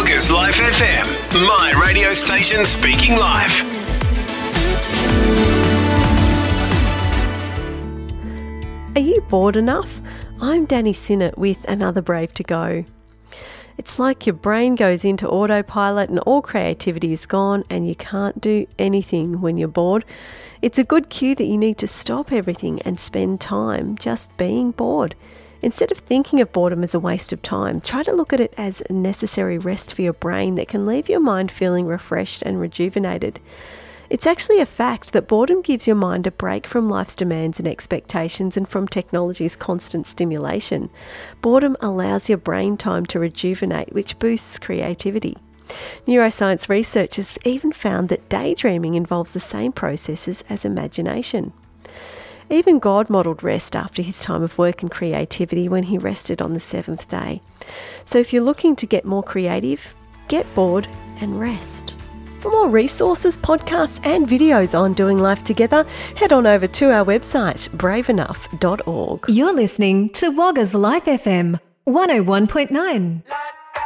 Wagga's Life FM, my radio station speaking life. Are you bored enough? I'm Danny Sinnott with another Brave to Go. It's like your brain goes into autopilot and all creativity is gone and you can't do anything when you're bored. It's a good cue that you need to stop everything and spend time just being bored. Instead of thinking of boredom as a waste of time, try to look at it as a necessary rest for your brain that can leave your mind feeling refreshed and rejuvenated. It's actually a fact that boredom gives your mind a break from life's demands and expectations and from technology's constant stimulation. Boredom allows your brain time to rejuvenate, which boosts creativity. Neuroscience research has even found that daydreaming involves the same processes as imagination. Even God modelled rest after his time of work and creativity when he rested on the seventh day. So if you're looking to get more creative, get bored and rest. For more resources, podcasts and videos on doing life together, head on over to our website, braveenough.org. You're listening to Wagga's Life FM 101.9.